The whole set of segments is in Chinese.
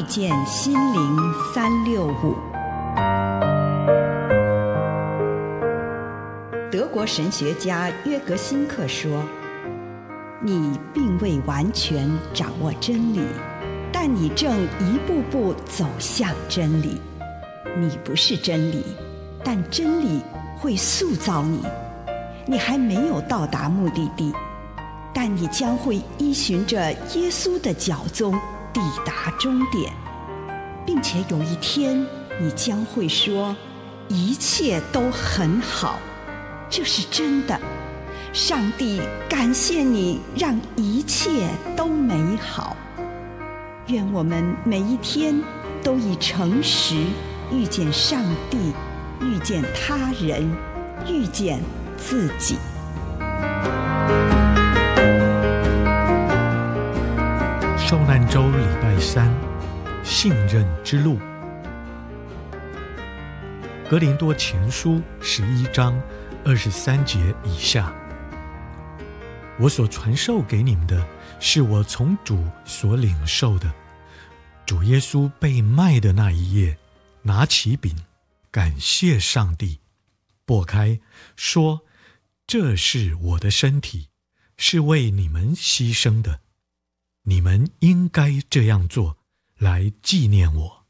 遇见心灵365。德国神学家约格辛克说，你并未完全掌握真理，但你正一步步走向真理。你不是真理，但真理会塑造你。你还没有到达目的地，但你将会依循着耶稣的脚踪抵达终点，并且有一天你将会说，一切都很好。这是真的。上帝感谢你，让一切都美好。愿我们每一天都以诚实遇见上帝，遇见他人，遇见自己。 受难周礼拜3，信任之路。格林多前书11章23节以下，我所传授给你们的，是我从主所领受的。主耶稣被卖的那一夜，拿起饼，感谢上帝，擘开，说：这是我的身体，是为你们牺牲的。你们应该这样做，来纪念我。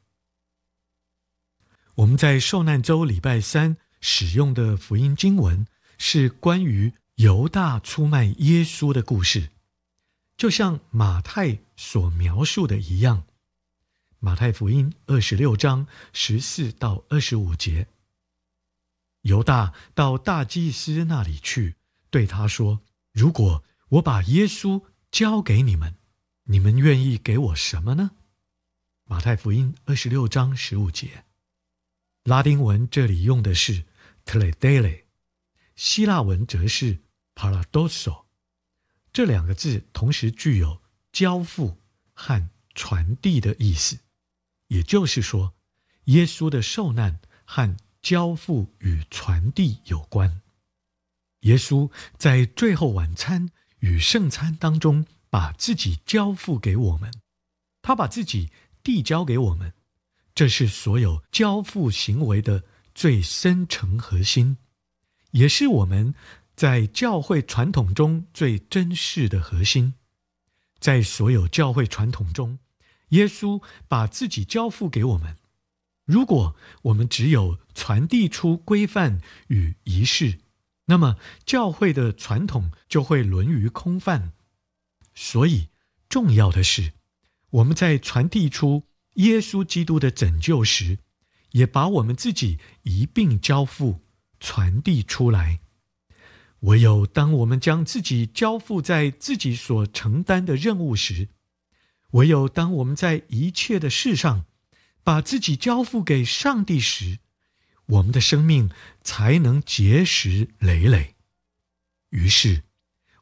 我们在受难周礼拜3使用的福音经文是关于犹大出卖耶稣的故事，就像马太所描述的一样。马太福音26章14到25节，犹大到大祭司那里去，对他说：如果我把耶稣交给你们，你们愿意给我什么呢？马太福音26章15节。拉丁文这里用的是 teledele， 希腊文则是 paradoso， 这两个字同时具有交付和传递的意思。也就是说，耶稣的受难和交付与传递有关。耶稣在最后晚餐与圣餐当中把自己交付给我们，他把自己递交给我们，这是所有交付行为的最深层核心，也是我们在教会传统中最珍视的核心。在所有教会传统中，耶稣把自己交付给我们。如果我们只有传递出规范与仪式，那么教会的传统就会沦于空泛。所以重要的是，我们在传递出耶稣基督的拯救时，也把我们自己一并交付传递出来。唯有当我们将自己交付在自己所承担的任务时，唯有当我们在一切的事上把自己交付给上帝时，我们的生命才能结实累累。于是